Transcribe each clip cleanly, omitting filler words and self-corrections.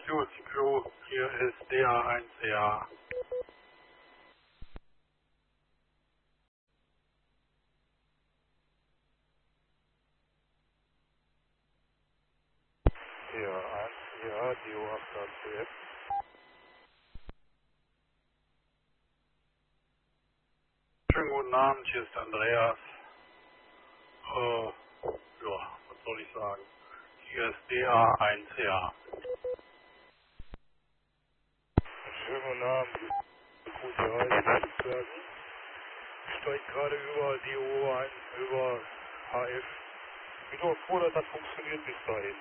UCQ, hier ist DA1EA. DA1EA, DO8ACF. Schönen guten Abend, hier ist Andreas. Ja, was soll ich sagen? Hier ist DA1EA. Schönen guten Abend, gute Reise. Steigt gerade über DO1, über HF. Ich bin nur froh, dass das funktioniert bis dahin.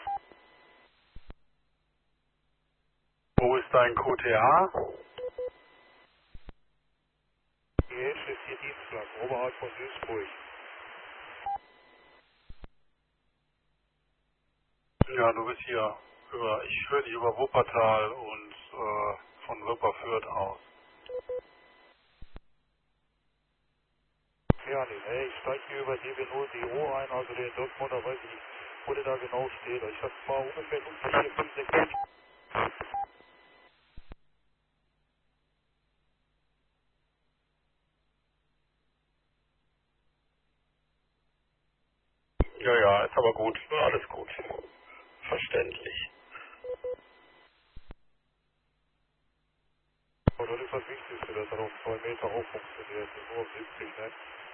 Wo ist dein QTA? Die Hälfte ist hier Dienstplan, oberhalb von Duisburg. Ja, du bist hier ich höre dich über Wuppertal und von Wipperfürth aus. Ja, nee, ich steige hier über DB0 DO ein, also der Dortmunder, weiß ich nicht, wo der da genau steht. Ich habe mal ungefähr 4, 5, 6. Ja, ja, ist aber gut. Alles gut. Verständlich. Und das ist das Wichtigste, dass er auf 2 Meter auch funktioniert, nur auf 70, ne?